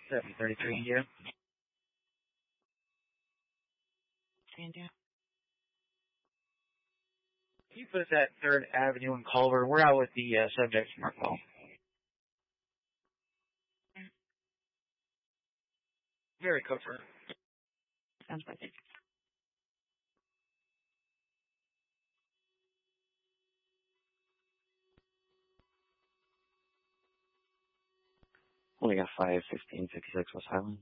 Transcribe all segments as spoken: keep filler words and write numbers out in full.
seven thirty-three here. Can you? Can you put us at third Avenue in Culver? We're out with the uh, subject smart call. Very Cookford. Sounds like it. Only got five fifteen fifty-six West Highland.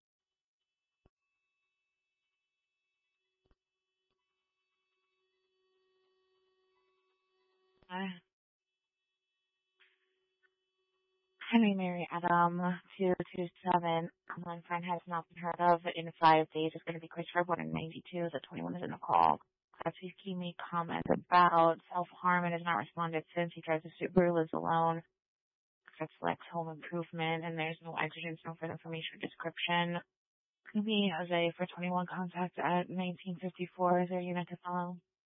Hi. Henry Mary Adam, two two seven. One friend has not been heard of in five days. It's going to be Christopher, born in ninety-two. The twenty-one is in a call. Class please keep me comment about self-harm and has not responded since. He drives a Subaru, lives alone. Expects Lex home improvement, and there's no exigence, no further information or description. Going to be Jose for twenty-one contact at nineteen fifty-four. Is there a unit to follow?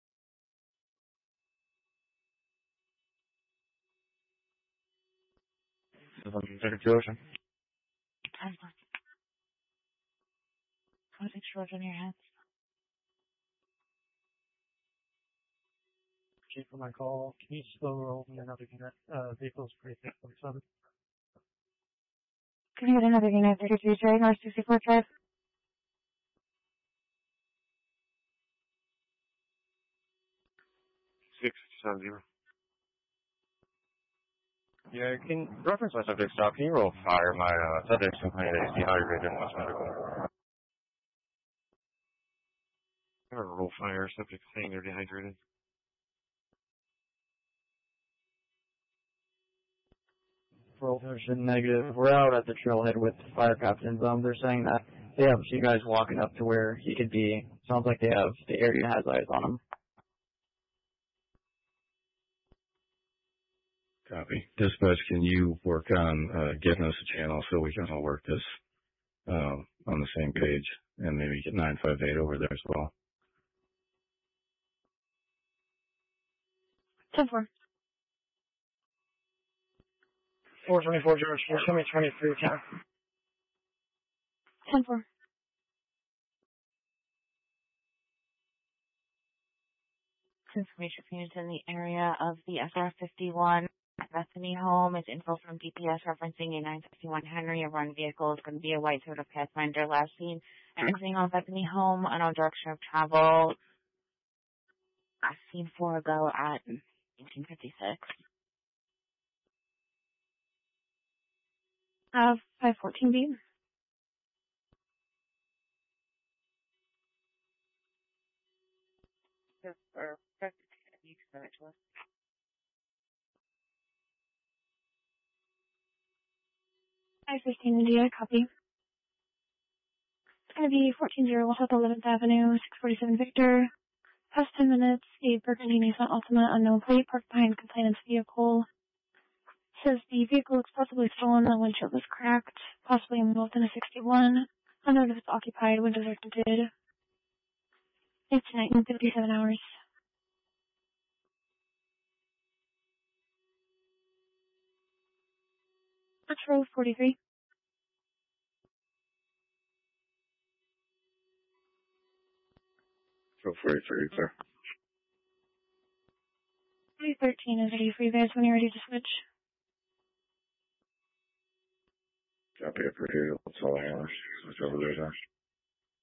thirty-two Ocean. ten four. twenty-six George on your head. Chief for my call. Can you slow roll me another unit? Uh, vehicle's pretty thick, forty-seven. Can you get another unit? thirty-three J, North sixty-four Drive. six seven zero. Yeah, can reference my subject stop. Can you roll fire? My uh, subject's complaining that he's dehydrated and wants medical. I'm gonna roll fire. Subject saying they're dehydrated. Roll version negative. We're out at the trailhead with fire captains. Um, they're saying that they have you guys walking up to where he could be. Sounds like they have the area has eyes on him. Copy. Dispatch, can you work on uh, getting us a channel so we can all work this um, on the same page and maybe get nine five eight over there as well? ten four. four twenty-four George, show me twenty-three ten. ten four. Information for units in the area of the S R fifty-one Bethany home is info from D P S referencing a nine fifty-one Henry. A run vehicle is going to be a white Toyota Pathfinder. Last seen exiting on Bethany home, unknown direction of travel. Last seen four ago at eighteen fifty-six. Uh, five fourteen B. Or you can send it to us. five fifteen India, copy. It's going to be fourteen zero South eleventh Avenue, six forty-seven Victor. Past ten minutes, a burgundy Nissan Altima, unknown plate, parked behind complainant's vehicle. Says the vehicle looks possibly stolen, the windshield was cracked, possibly involved in a sixty-one. Unknown if it's occupied, windows are tinted. It's tonight in fifty-seven hours. Metro forty-three. Go forty-three, sir. three thirteen is ready for you guys when you're ready to switch. Copy up right here. That's all I have. Switch over there, sir.